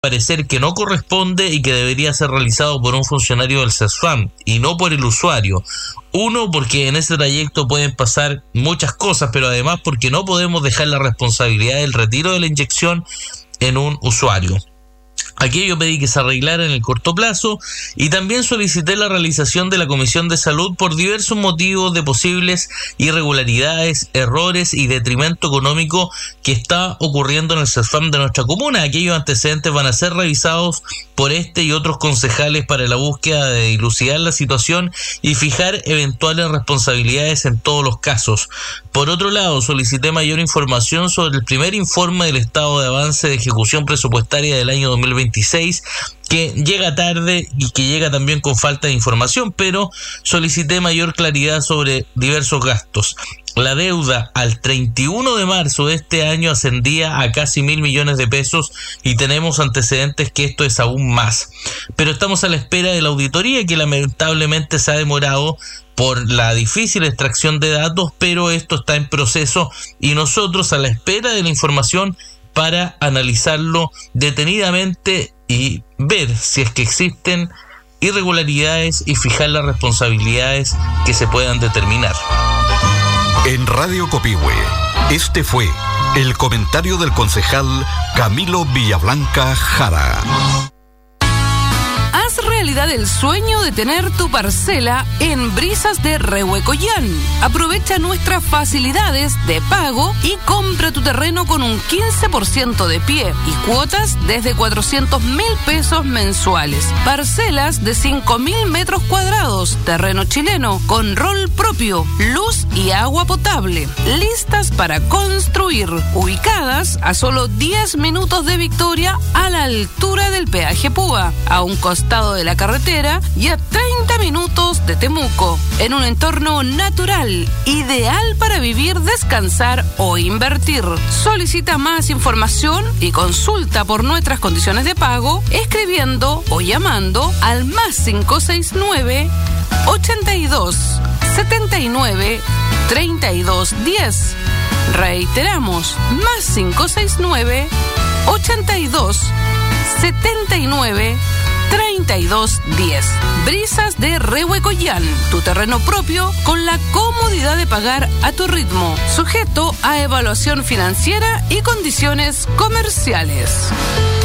parecer que no corresponde y que debería ser realizado por un funcionario del CESFAM y no por el usuario. Uno, porque en ese trayecto pueden pasar muchas cosas, pero además porque no podemos dejar la responsabilidad del retiro de la inyección en un usuario. Aquello pedí que se arreglara en el corto plazo y también solicité la realización de la Comisión de Salud por diversos motivos de posibles irregularidades, errores y detrimento económico que está ocurriendo en el CESFAM de nuestra comuna. Aquellos antecedentes van a ser revisados por este y otros concejales para la búsqueda de dilucidar la situación y fijar eventuales responsabilidades en todos los casos. Por otro lado, solicité mayor información sobre el primer informe del estado de avance de ejecución presupuestaria del año 2026, que llega tarde y que llega también con falta de información, pero solicité mayor claridad sobre diversos gastos. La deuda al 31 de marzo de este año ascendía a casi 1.000 millones de pesos y tenemos antecedentes que esto es aún más. Pero estamos a la espera de la auditoría, que lamentablemente se ha demorado por la difícil extracción de datos, pero esto está en proceso y nosotros a la espera de la información para analizarlo detenidamente y ver si es que existen irregularidades y fijar las responsabilidades que se puedan determinar. En Radio Copihue, este fue el comentario del concejal Camilo Villablanca Jara. Haz realidad el sueño de tener tu parcela en Brisas de Rehuecollán. Aprovecha nuestras facilidades de pago y compra tu terreno con un 15% de pie y cuotas desde 400.000 pesos mensuales. Parcelas de 5.000 metros cuadrados, terreno chileno, con rol propio, luz y agua potable. Listas para construir, ubicadas a solo 10 minutos de Victoria, a la altura del peaje Púa, a un costado de la carretera y a 30 minutos de Temuco, en un entorno natural, ideal para vivir, descansar o invertir. Solicita más información y consulta por nuestras condiciones de pago escribiendo o llamando al +569 82 79 32 10. Reiteramos, +569 82 79 3210. Brisas de Rehuecollán, tu terreno propio con la comodidad de pagar a tu ritmo, sujeto a evaluación financiera y condiciones comerciales.